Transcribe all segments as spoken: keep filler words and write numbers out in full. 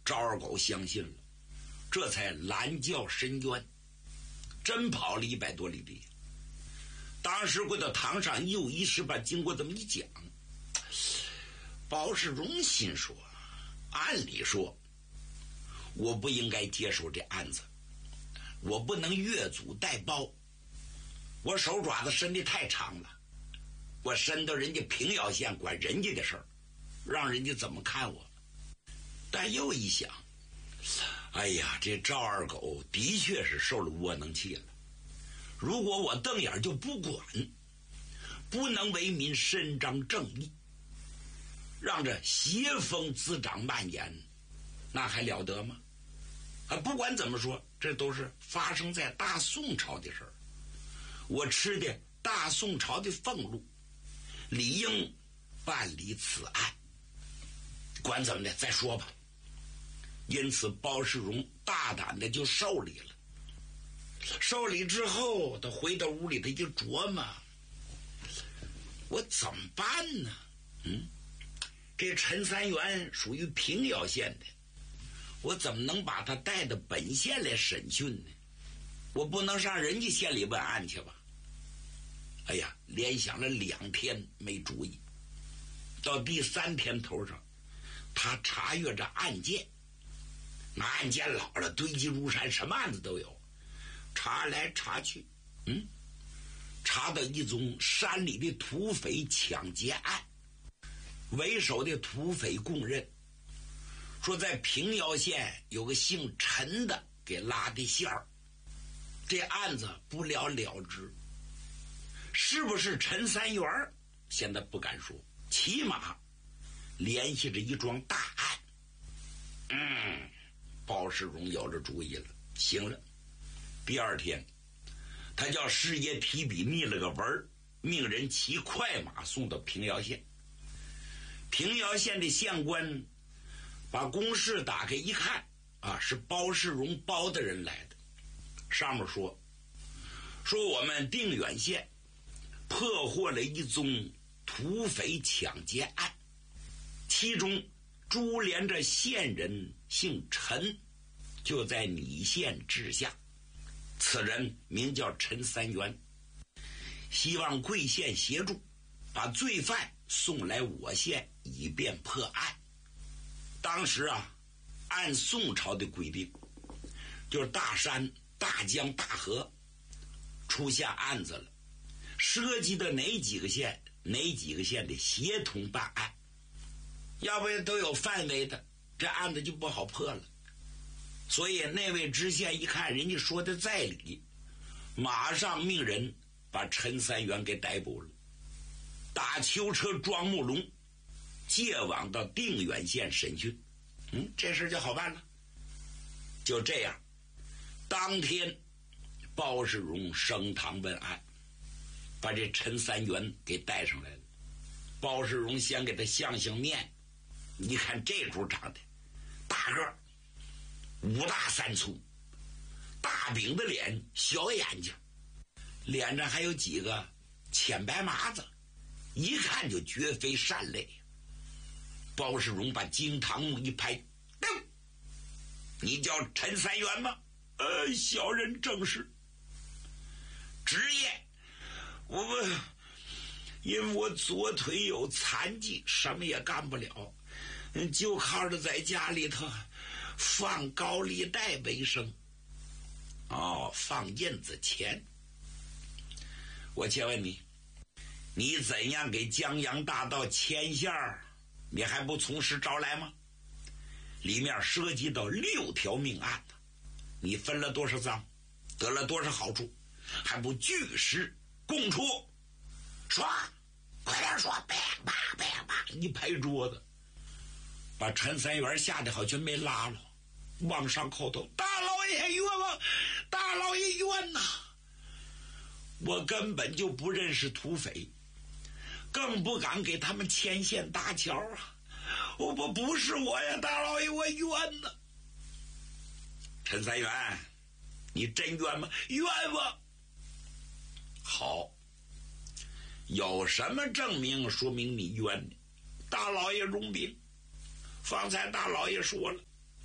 赵二狗相信了，这才拦轿申冤，真跑了一百多里地。当时归到堂上，又一时把经过这么一讲，包世荣心说，按理说我不应该接受这案子，我不能越俎代庖，我手爪子伸得太长了，我伸到人家平遥县管人家的事儿，让人家怎么看我。但又一想，哎呀，这赵二狗的确是受了窝囊气了，如果我瞪眼就不管，不能为民伸张正义，让这邪风滋长蔓延，那还了得吗？啊，不管怎么说，这都是发生在大宋朝的事儿，我吃的大宋朝的俸禄，理应办理此案。管怎么的，再说吧。因此包世荣大胆的就受理了。受理之后，他回到屋里，他就琢磨，我怎么办呢？嗯，这陈三元属于平遥县的，我怎么能把他带到本县来审讯呢？我不能上人家县里问案去吧？哎呀，连想了两天没主意。到第三天头上，他查阅着案件，那案件老了，堆积如山，什么案子都有，查来查去，嗯，查到一宗山里的土匪抢劫案。为首的土匪供认说，在平遥县有个姓陈的给拉的线儿，这案子不了了之。是不是陈三元现在不敢说，起码联系着一桩大案。嗯，包世荣有了主意了。行了，第二天他叫师爷提笔拟了个文，命人骑快马送到平遥县。平遥县的县官把公示打开一看，啊，是包世荣包的人来的。上面说说我们定远县破获了一宗土匪抢劫案，其中株连着县人姓陈，就在你县治下，此人名叫陈三元，希望贵县协助把罪犯送来我县，以便破案。当时啊，按宋朝的规定，就是大山、大江、大河出现案子了，涉及的哪几个县，哪几个县的协同办案，要不然都有范围的，这案子就不好破了。所以那位知县一看人家说的在理，马上命人把陈三元给逮捕了，打囚车装木笼，借往到定远县审讯。嗯，这事就好办了。就这样，当天包世荣升堂问案，把这陈三元给带上来了。包世荣先给他相相面，你看这主长的大个儿，五大三粗，大饼的脸，小眼睛，脸上还有几个浅白麻子，一看就绝非善类。包世荣把惊堂木一拍，噔，你叫陈三元吗？呃，小人正是。职业，我们因为我左腿有残疾，什么也干不了，就靠着在家里头放高利贷为生。哦，放印子钱。我且问你，你怎样给江洋大盗牵线儿，你还不从实招来吗？里面涉及到六条命案呢，你分了多少赃，得了多少好处，还不据实供出？说，快点说！啪啪啪啪，一拍桌子，把陈三元吓得好像没拉了，往上叩头：大老爷冤枉，大老爷冤呐！我根本就不认识土匪，更不敢给他们牵线搭桥啊！我不不是我呀，大老爷，我冤呐！陈三元，你真冤吗？冤枉！好，有什么证明说明你冤呢？大老爷容禀，方才大老爷说了，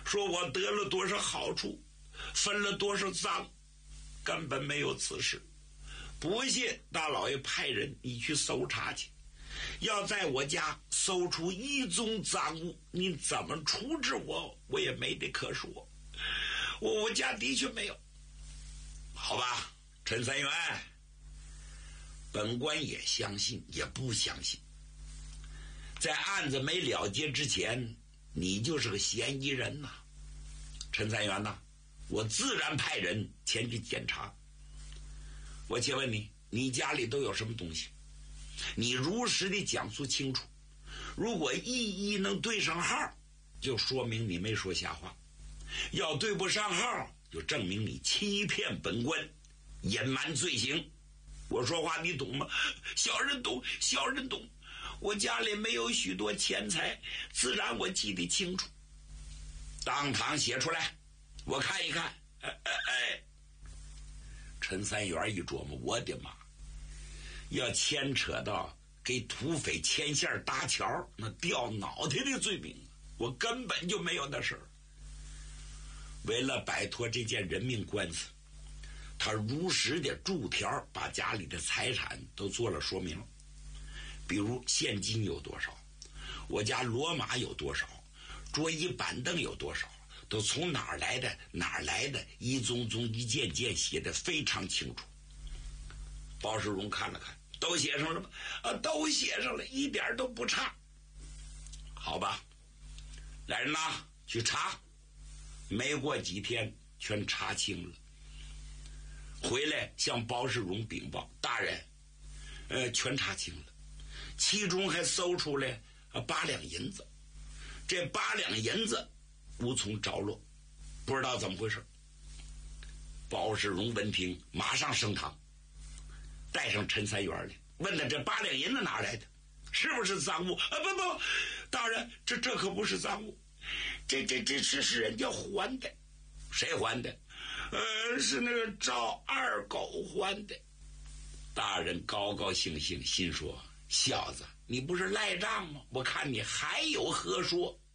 说我得了多少好处，分了多少赃，根本没有此事。不信大老爷派人你去搜查去，要在我家搜出一宗赃物，你怎么处置我，我也没得可说。我我家的确没有。好吧，陈三元，本官也相信也不相信。在案子没了结之前，你就是个嫌疑人呐。陈三元呐，我自然派人前去检查。我且问你，你家里都有什么东西？你如实的讲述清楚。如果一一能对上号，就说明你没说瞎话；要对不上号，就证明你欺骗本官，隐瞒罪行。我说话你懂吗？小人懂，小人懂。我家里没有许多钱财，自然我记得清楚。当堂写出来，我看一看。哎哎哎！陈三元一琢磨，我的妈！要牵扯到给土匪牵线搭桥，那掉脑袋的罪名，我根本就没有那事儿。为了摆脱这件人命官司，他如实的逐条把家里的财产都做了说明，比如现金有多少，我家骡马有多少，桌椅板凳有多少，都从哪儿来的哪儿来的，一宗宗一件件写得非常清楚。包世荣看了看，都写上了吗？啊，都写上了，一点都不差。好吧，来人呐，去查。没过几天，全查清了。回来向包世荣禀报，大人，呃，全查清了，其中还搜出来啊八两银子。这八两银子无从着落，不知道怎么回事。包世荣闻听，马上升堂，带上陈三元来，问他这八两银子哪来的，是不是赃物？啊，不不，大人，这这可不是赃物，这这这是是人家还的。谁还的？呃，是那个赵二狗还的。大人高高兴兴，心说：小子，你不是赖账吗？我看你还有何说？